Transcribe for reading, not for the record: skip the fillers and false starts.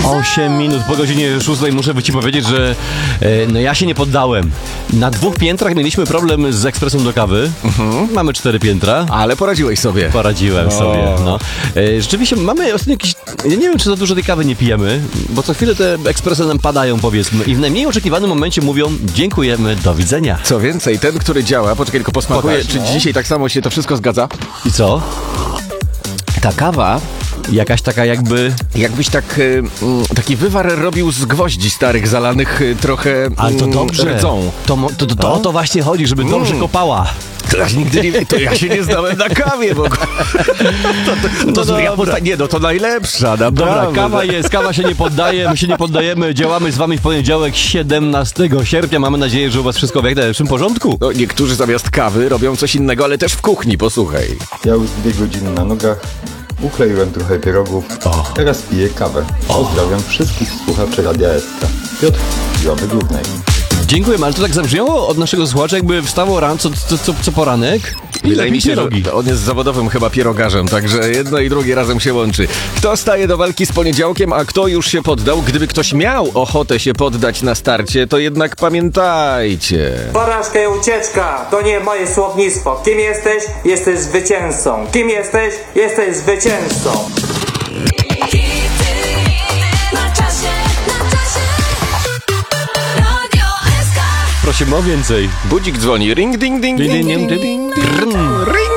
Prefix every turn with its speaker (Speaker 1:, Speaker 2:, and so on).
Speaker 1: 8 minut po godzinie 6 muszę ci powiedzieć, że no ja się nie poddałem. Na 2 piętrach mieliśmy problem z ekspresem do kawy. Mamy 4 piętra.
Speaker 2: Ale poradziłeś sobie.
Speaker 1: Poradziłem sobie, no. Rzeczywiście mamy ostatnio jakiś... Ja nie wiem, czy za dużo tej kawy nie pijemy, bo co chwilę te ekspresy nam padają, powiedzmy. I w najmniej oczekiwanym momencie mówią: dziękujemy, do widzenia.
Speaker 2: Co więcej, ten, który działa, poczekaj, tylko posmakuję,
Speaker 1: Pokaż,
Speaker 2: czy dzisiaj tak samo się to wszystko zgadza?
Speaker 1: I co?
Speaker 2: Ta kawa...
Speaker 1: Jakaś taka jakby...
Speaker 2: Jakbyś taki wywar robił z gwoździ starych, zalanych trochę
Speaker 1: Ale to dobrze.
Speaker 2: rdzą.
Speaker 1: To o to właśnie chodzi, żeby dobrze kopała.
Speaker 2: To ja się nie znałem na kawie, bo... To najlepsza, naprawdę.
Speaker 1: Dobra, kawa się nie poddaje, my się nie poddajemy, działamy z wami w poniedziałek 17 sierpnia. Mamy nadzieję, że u was wszystko w jak najlepszym porządku.
Speaker 2: No, niektórzy zamiast kawy robią coś innego, ale też w kuchni, posłuchaj.
Speaker 3: Ja już 2 godziny na nogach, ukleiłem trochę pierogów, teraz piję kawę. Pozdrawiam wszystkich słuchaczy Radia Ekstra. Piotr, Złaby Górnej.
Speaker 1: Dziękujemy, ale to tak zabrzmiało od naszego słuchacza, jakby wstało rano co poranek i
Speaker 2: Wydaje mi się,
Speaker 1: pierogi.
Speaker 2: że on jest zawodowym chyba pierogarzem, także jedno i drugie razem się łączy. Kto staje do walki z poniedziałkiem, a kto już się poddał? Gdyby ktoś miał ochotę się poddać na starcie, to jednak pamiętajcie.
Speaker 4: Porażka i ucieczka to nie moje słownictwo. Kim jesteś? Jesteś zwycięzcą. Kim jesteś? Jesteś zwycięzcą.
Speaker 1: Prosimy o więcej.
Speaker 2: Budzik dzwoni. Ring, ding, ding, ding, ding, ding, ding, ding. Ring.